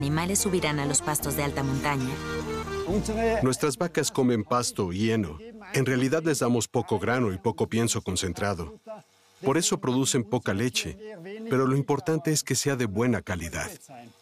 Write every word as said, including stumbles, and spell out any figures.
animales subirán a los pastos de alta montaña. Nuestras vacas comen pasto y heno. En realidad les damos poco grano y poco pienso concentrado. Por eso producen poca leche, pero lo importante es que sea de buena calidad.